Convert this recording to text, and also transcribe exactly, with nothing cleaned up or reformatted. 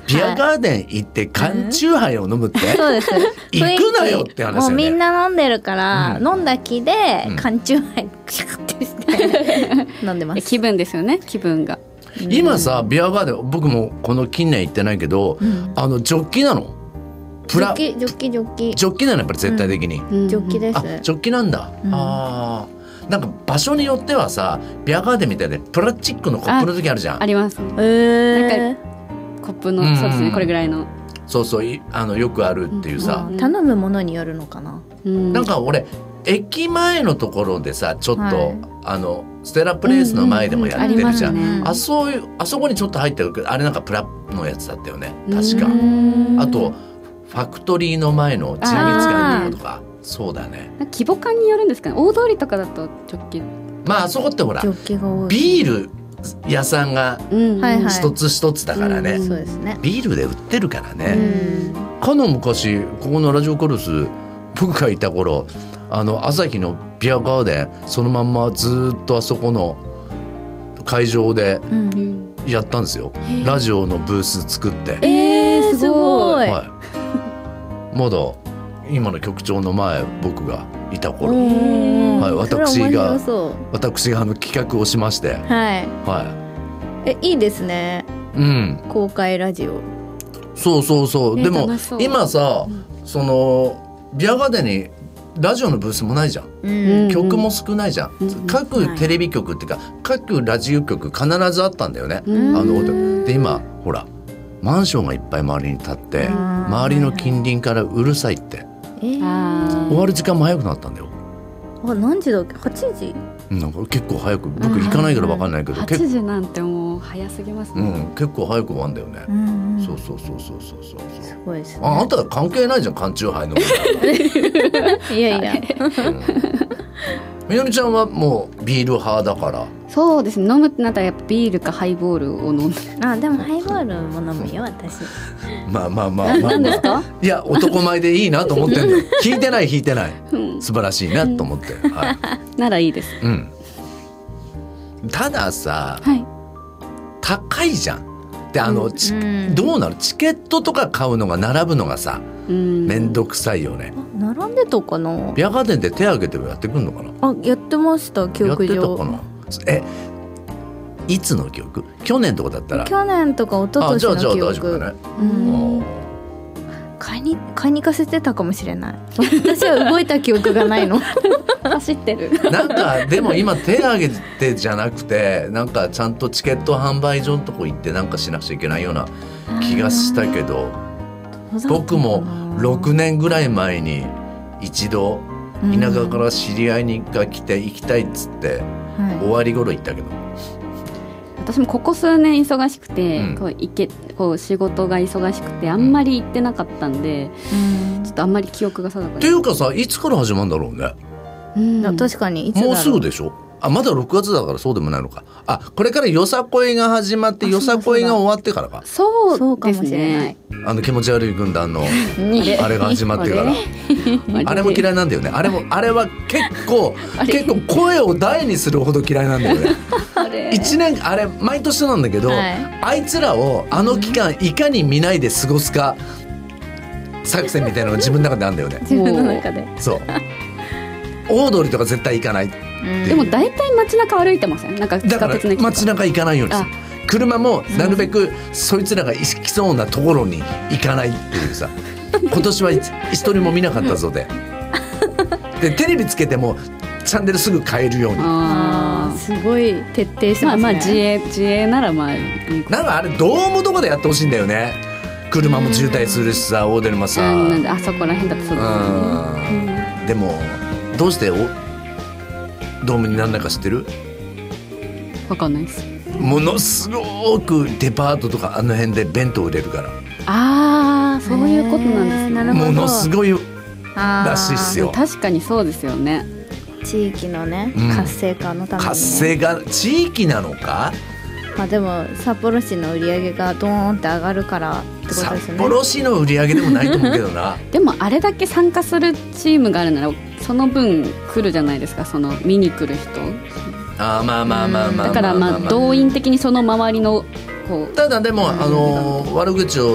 ビアガーデン行って缶チューハイを飲むって、 うん、そうです行くなよって話だよね。 もうみんな飲んでるから、うん、飲んだ気で缶チューハイクシャってして飲んでます。 気分ですよね、気分が。 今さビアガーデン僕もこの近年行ってないけど、うん、あのジョッキなの？ プラジョッキジョッキジョッキジョッキなのやっぱり絶対的に、 うん、ジョッキです。 あジョッキなんだ、うん、あなんか場所によってはさビアガーデンみたいでプラスチックのコップの時あるじゃん。 あ, ありますね、 えー、 なんかコップの、うん、そうですねこれぐらいのそうそうあのよくあるっていうさ、 うん、頼むものによるのかな、 うん、なんか俺駅前のところでさちょっと、はい、あのステラプレイスの前でもやってるじゃん、うんうんうん、あ, そういうあそこにちょっと入ってるけどあれなんかプラのやつだったよね確か。あとファクトリーの前の陳密街のところとかそうだね。 規模感によるんですかね。大通りとかだと直径まああそこってほらビール屋さんが一つ一つだからね、うんうん、ビールで売ってるからね、うん、かの昔ここのラジオコルス僕がいた頃あの朝日のビアガーデンそのまんまずっとあそこの会場でやったんですよ、うん、ラジオのブース作って。 えー、すごい、 はい、まだ今の局長の前僕がいた頃、はい、私が私があの企画をしまして、はいはい、えいいですね、うん、公開ラジオ。 そうそうそう、えー、でも今さ、うん、そのビアガーデンにラジオのブースもないじゃん、うん、曲も少ないじゃん、うん、各テレビ局っていうか、はい、各ラジオ局必ずあったんだよね、うん、あので今ほらマンションがいっぱい周りに建って周りの近隣からうるさいって、えー、終わる時間も早くなったんだよ。 あ何時だっけはちじなんか結構早く僕行かないから分かんないけどはちじなんてもう早すぎますね、 うん、結構早く終わんだよね、うんうん、そうそうそうそうそうそうすごいですね。 ああんた関係ないじゃん缶チューハイのいやいや、 うんみのりちゃんはもうビール派だから。 そうですね飲むってなったらやっぱビールかハイボールを飲んで。 あでもハイボールも飲むよ私。 まあまあまあまあ、まあ、 何ですか。 いや男前でいいなと思ってんだよ引いてない引いてない、うん、素晴らしいなと思って、うんはい、 ならいいです、 うん、たださ、はい、高いじゃんであの、うん、どうなるチケットとか買うのが並ぶのがさめんどくさいよね。 並んでたかな。 ビアガーデンで手挙げてもやってくんのかな。 あやってました記憶上。 やってたかな。えいつの記憶。去年とかだったら去年とか一昨年の記憶。あじゃあじゃあ大丈夫だね。うん買いに買いに行かせてたかもしれない私は動いた記憶がないの走ってるなんかでも今手挙げてじゃなくてなんかちゃんとチケット販売所のとこ行ってなんかしなくちゃいけないような気がしたけど僕もろくねんぐらい前に一度田舎から知り合いが来て行きたいっつって、うん、終わり頃行ったけど、 私もここ数年忙しくて、うん、こう行けこう仕事が忙しくてあんまり行ってなかったんで、うん、ちょっとあんまり記憶が定かない。 っていうかさいつから始まるんだろうね、 うん、確かにいつだろう。 もうすぐでしょ。あまだろくがつだからそうでもないのか。あこれからよさこいが始まってよさこいが終わってからか。 そうそうかもしれない。 あの気持ち悪い軍団のあれが始まってからあれも嫌いなんだよね。あれもあれは結構結構声を大にするほど嫌いなんだよね一年あれ毎年なんだけど、はい、あいつらをあの期間いかに見ないで過ごすか作戦みたいなのが自分の中であるんだよね自分の中で。 そう大通りとか絶対行かない。 でも大体街中歩いてません。なんかだから街中行かないようにする。車もなるべくそいつらが行きそうなところに行かないっていうさ今年は一人も見なかったぞででテレビつけてもチャンネルすぐ変えるように。 あすごい徹底してますね。 まあまあ自営自営ならまあいい。 なんかあれドームとかでやってほしいんだよね。車も渋滞するしさ大手もさ、 うん、あそこら辺だとそうですよね。 でもどうしておドームになんないか知ってる？ わかんないです。 ものすごくデパートとかあの辺で弁当売れるから。 ああそういうことなんですね。 ものすごいらしいっすよ。 確かにそうですよね。 地域のね、うん、活性化のために、ね、 活性化地域なのか。 まあでも札幌市の売り上げがドーンって上がるからってことですよね。 札幌市の売り上げでもないと思うけどなでもあれだけ参加するチームがあるならその分来るじゃないですか。その見に来る人。 あまあまあまあまあ。 だからまあ動員的にその周りのこうただでもあの悪口を